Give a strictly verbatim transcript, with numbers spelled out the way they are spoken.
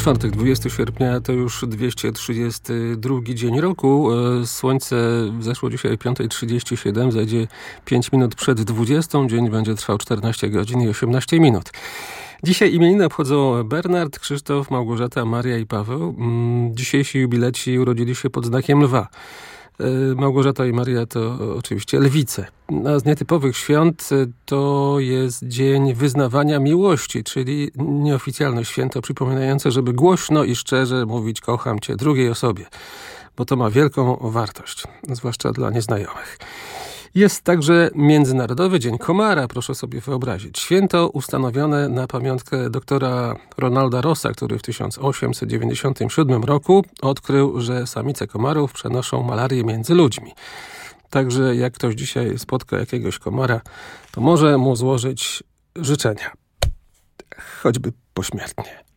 czwartek, dwudziestego sierpnia, to już dwieście trzydziesty drugi dzień roku. Słońce wzeszło dzisiaj o piąta trzydzieści siedem, zajdzie pięć minut przed dwudziestą. Dzień będzie trwał czternaście godzin i osiemnaście minut. Dzisiaj imieniny obchodzą Bernard, Krzysztof, Małgorzata, Maria i Paweł. Dzisiejsi jubileci urodzili się pod znakiem lwa. Małgorzata i Maria to oczywiście lwice. A z nietypowych świąt to jest Dzień Wyznawania Miłości, czyli nieoficjalne święto przypominające, żeby głośno i szczerze mówić kocham cię drugiej osobie, bo to ma wielką wartość, zwłaszcza dla nieznajomych. Jest także Międzynarodowy Dzień Komara, proszę sobie wyobrazić. Święto ustanowione na pamiątkę doktora Ronalda Rossa, który w tysiąc osiemset dziewięćdziesiątym siódmym roku odkrył, że samice komarów przenoszą malarię między ludźmi. Także jak ktoś dzisiaj spotka jakiegoś komara, to może mu złożyć życzenia, choćby pośmiertnie.